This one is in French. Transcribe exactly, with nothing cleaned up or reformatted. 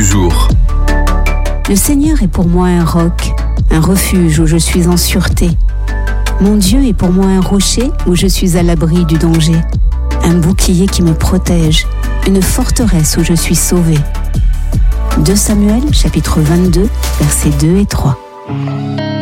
jour. Le Seigneur est pour moi un roc, un refuge où je suis en sûreté. Mon Dieu est pour moi un rocher où je suis à l'abri du danger, un bouclier qui me protège, une forteresse où je suis sauvé. deux Samuel, chapitre vingt-deux, versets deux et trois.